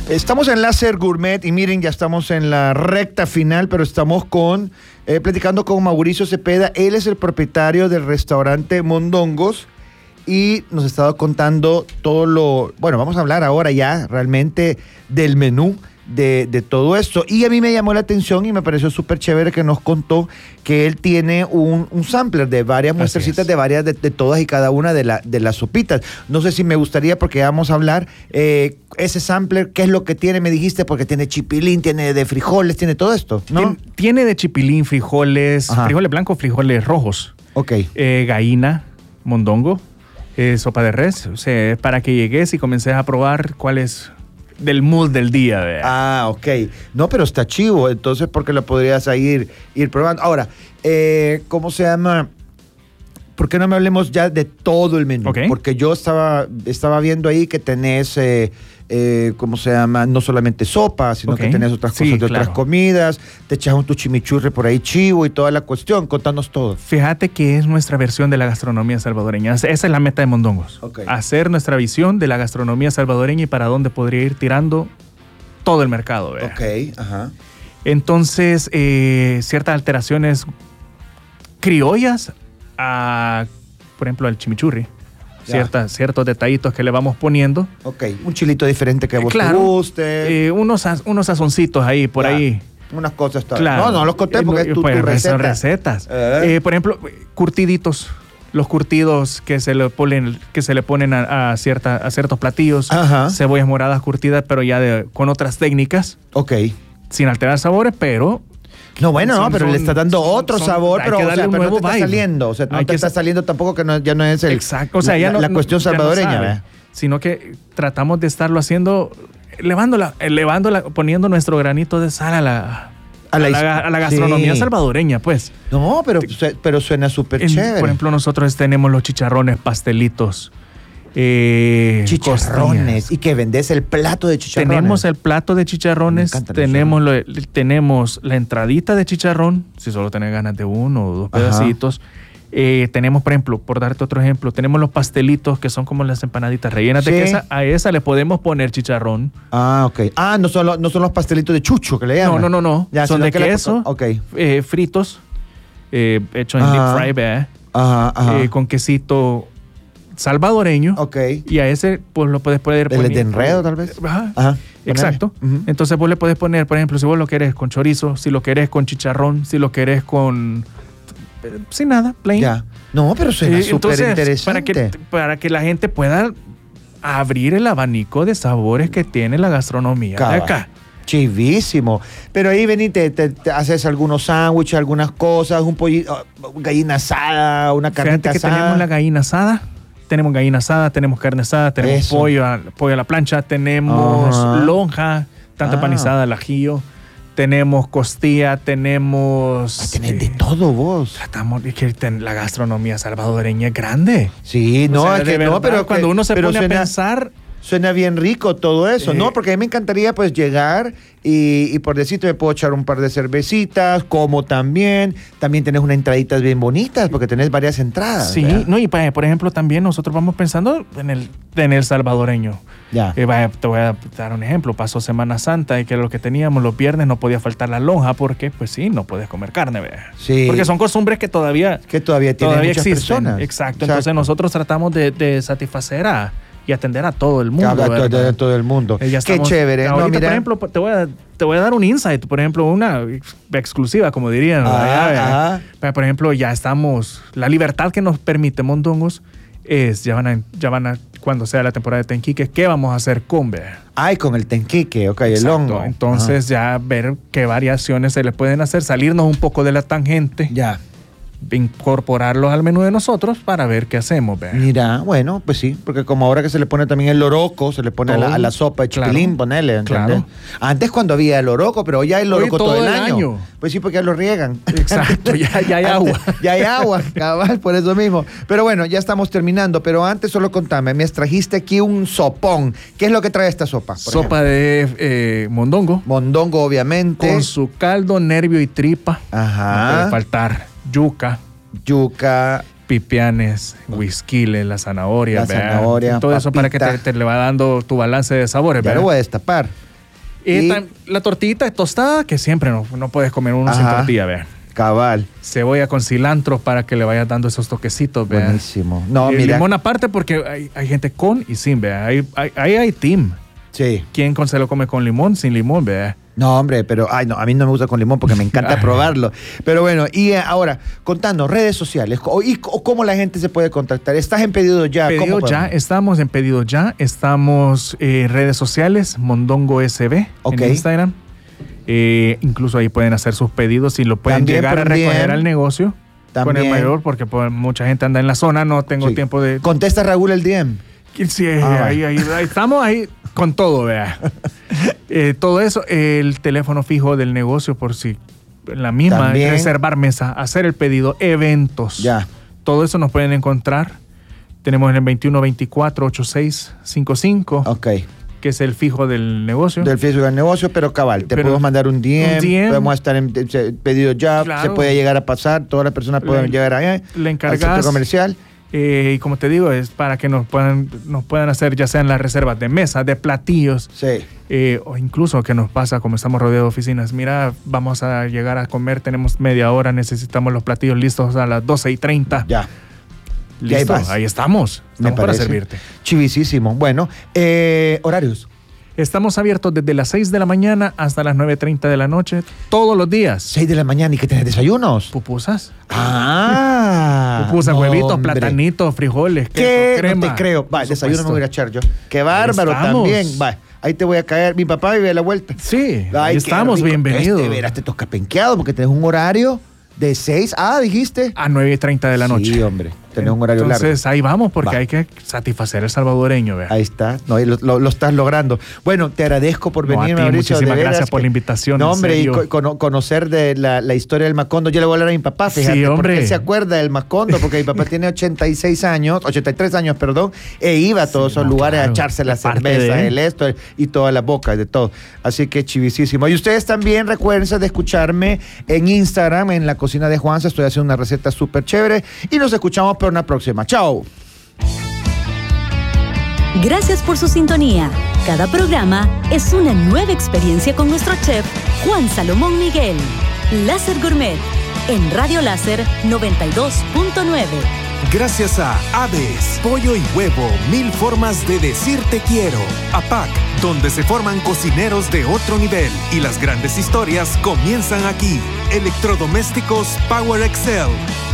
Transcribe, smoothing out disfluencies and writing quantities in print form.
Estamos en Láser Gourmet y miren, ya estamos en la recta final, pero estamos platicando con Mauricio Cepeda. Él es el propietario del restaurante Mondongos y nos ha estado contando todo lo... Bueno, vamos a hablar ahora ya realmente del menú de todo esto. Y a mí me llamó la atención y me pareció súper chévere que nos contó que él tiene un sampler de varias muestrecitas de todas y cada una de las sopitas. No sé si me gustaría, porque vamos a hablar, ese sampler, ¿qué es lo que tiene? Me dijiste, porque tiene chipilín, tiene de frijoles, tiene todo esto, ¿no? Tiene de chipilín, frijoles, frijoles blancos, frijoles rojos. Ok. Gallina, mondongo, sopa de res. O sea, para que llegues y comences a probar cuál es... del mood del día. ¿Verdad? Ah, ok. No, pero está chivo, entonces porque lo podrías ir probando. Ahora, ¿cómo se llama? ¿Por qué no me hablemos ya de todo el menú? Okay. Porque yo estaba viendo ahí que tenés, ¿cómo se llama? No solamente sopa, sino que tenés otras cosas de otras comidas. Te echas tu chimichurri por ahí chivo y toda la cuestión. Contanos todo. Fíjate que es nuestra versión de la gastronomía salvadoreña. Esa es la meta de Mondongos. Okay. Hacer nuestra visión de la gastronomía salvadoreña y para dónde podría ir tirando todo el mercado. ¿Verdad? Ok, ajá. Entonces, ciertas alteraciones criollas por ejemplo, al chimichurri. Ciertos detallitos que le vamos poniendo. Ok, un chilito diferente que a vos te guste. Unos sazoncitos ahí, por ahí. Unas cosas. Claro. No los conté porque es tu receta. Son recetas. Por ejemplo, curtiditos. Los curtidos que se le ponen a ciertos platillos. Ajá. Cebollas moradas curtidas, pero ya con otras técnicas. Ok. Sin alterar sabores, pero... No, bueno, pero le está dando otro sabor, pero no te está saliendo. O sea, no te está saliendo tampoco, que ya no es exacto, o sea, ya la cuestión salvadoreña, ¿verdad? Sino que tratamos de estarlo haciendo, elevándola, poniendo nuestro granito de sal a la gastronomía salvadoreña, pues. No, pero suena súper chévere. Por ejemplo, nosotros tenemos los chicharrones, pastelitos. Chicharrones. Costillas. Y que vendes el plato de chicharrones. Tenemos el plato de chicharrones, tenemos la entradita de chicharrón, si solo tenés ganas de uno o dos pedacitos. Tenemos, por ejemplo, por darte otro ejemplo, tenemos los pastelitos que son como las empanaditas rellenas de queso. A esa le podemos poner chicharrón. Ah, ok. Ah, no son los pastelitos de chucho que le llaman. No. Ya, son de queso, fritos, hechos en deep fry, ¿verdad? Con quesito salvadoreño. Ok. Y a ese pues lo puedes poner... ¿El de enredo tal vez? Ajá. Exacto. Entonces vos le puedes poner, por ejemplo, si vos lo querés con chorizo, si lo querés con chicharrón, si lo querés con... sin nada, plain. Ya. No, pero suena súper interesante. Para que la gente pueda abrir el abanico de sabores que tiene la gastronomía de acá. Chivísimo. Pero ahí venite, te haces algunos sándwiches, algunas cosas, un pollito, gallina asada, una carnita asada. Tenemos la gallina asada. Tenemos gallina asada, tenemos carne asada, tenemos pollo a la plancha, tenemos lonja, tanto empanizada al ajillo, tenemos costilla, tenemos... tenés de todo vos. Tratamos de que la gastronomía salvadoreña es grande. Sí, pero cuando uno se pone a pensar... Suena bien rico todo eso, ¿no? Porque a mí me encantaría pues llegar y por decirte me puedo echar un par de cervecitas, como también tenés unas entraditas bien bonitas porque tenés varias entradas. Sí, ¿verdad? No, y por ejemplo también nosotros vamos pensando en el salvadoreño. Ya. Te voy a dar un ejemplo. Pasó Semana Santa y que lo que teníamos los viernes no podía faltar la lonja porque pues sí, no puedes comer carne, ¿verdad? Sí. Porque son costumbres que todavía tienen muchas existen. Personas. Exacto. Entonces nosotros tratamos de satisfacer y atender a todo el mundo. A todo el mundo. Qué chévere. Ahorita, por ejemplo, te voy a dar un insight, por ejemplo, una exclusiva, como dirían. Por ejemplo, ya estamos, la libertad que nos permite Mondongos es, ya van a cuando sea la temporada de tenquique, ¿qué vamos a hacer con? Con el tenquique, el hongo. Entonces ya ver qué variaciones se le pueden hacer, salirnos un poco de la tangente. Ya. Incorporarlos al menú de nosotros para ver qué hacemos. Mira, bueno, pues sí, porque como ahora que se le pone también el loroco, se le pone a la sopa de chipilín, ponele, ¿entendés? Claro. Antes cuando había el loroco, pero hoy ya hay loroco todo el año. Pues sí, porque ya lo riegan. Exacto, ya hay agua. Ya hay agua, cabal, por eso mismo. Pero bueno, ya estamos terminando, pero antes solo contame, me trajiste aquí un sopón. ¿Qué es lo que trae esta sopa? Sopa de mondongo. Mondongo, obviamente. Con su caldo, nervio y tripa. Ajá. No puede faltar. Yuca, pipianes, huisquile, la zanahoria, todo eso para que te le va dando tu balance de sabores. Ya lo voy a destapar. La tortillita tostada, que siempre no puedes comer uno sin tortilla, vea. Cabal. Cebolla con cilantro para que le vayas dando esos toquecitos, vea. Buenísimo. No, mira. Limón aparte porque hay gente con y sin, vea. Hay team. Sí. ¿Quién se lo come con limón, sin limón, vea? No, hombre, pero a mí no me gusta con limón porque me encanta probarlo. Pero bueno, y ahora, contando, redes sociales, y cómo la gente se puede contactar. ¿Estás en Pedido Ya? Pedido Ya, estamos en Pedido Ya, estamos en redes sociales, Mondongo SB en Instagram. Incluso ahí pueden hacer sus pedidos y lo pueden también llegar a recoger al negocio con el mayor, porque mucha gente anda en la zona, no tengo tiempo de... ¿Contesta Raúl el DM? Sí, ahí estamos ahí con todo, vea. Todo eso, el teléfono fijo del negocio por si la misma, también. Reservar mesa, hacer el pedido, eventos. Ya. Todo eso nos pueden encontrar. Tenemos en el 2124-8655. Ok. Que es el fijo del negocio. Del fijo del negocio, pero cabal, te podemos mandar un DM, podemos estar en Pedido Ya, claro. Se puede llegar a pasar, todas las personas pueden llegar allá. Le encargas. Al centro comercial. Y como te digo, es para que nos puedan hacer ya sean las reservas de mesa, de platillos. Sí. O incluso que nos pasa, como estamos rodeados de oficinas, mira, vamos a llegar a comer, tenemos media hora, necesitamos los platillos listos a las 12:30. Ya. Listo, ahí estamos para servirte. Chivisísimo. Bueno, horarios. Estamos abiertos desde las 6 de la mañana hasta las 9:30 de la noche, todos los días. 6 de la mañana, ¿y qué tenés? ¿Desayunos? Pupusas. Pupusas, huevitos, platanitos, frijoles, queso, crema. No te creo. Va, desayuno me voy a echar yo. Qué bárbaro también. Va, ahí te voy a caer. Mi papá vive a la vuelta. Sí, ahí estamos, bienvenidos. De veras te toca penqueado porque tenés un horario de 6, dijiste. A 9:30 de la noche. Sí, hombre. Tenés un horario largo. Entonces, ahí vamos porque hay que satisfacer el salvadoreño. ¿Vea? Ahí está. No, lo estás logrando. Bueno, te agradezco por venir, Mauricio. Muchísimas gracias por la invitación. No, hombre, y conocer de la historia del Macondo. Yo le voy a hablar a mi papá, fíjate, sí, hombre. Porque él se acuerda del Macondo, porque mi papá tiene 83 años, perdón, e iba a todos esos lugares a echarse la cerveza, el esto y todas las bocas, de todo. Así que chivisísimo. Y ustedes también recuerden de escucharme en Instagram, en La Cocina de Juanza. Estoy haciendo una receta súper chévere y nos escuchamos para una próxima. Chao. Gracias por su sintonía. Cada programa es una nueva experiencia con nuestro chef Juan Salomón Miguel. Láser Gourmet en Radio Láser 92.9. Gracias a Aves, Pollo y Huevo, 1000 formas de decir te quiero. APAC, donde se forman cocineros de otro nivel y las grandes historias comienzan aquí. Electrodomésticos Power Excel.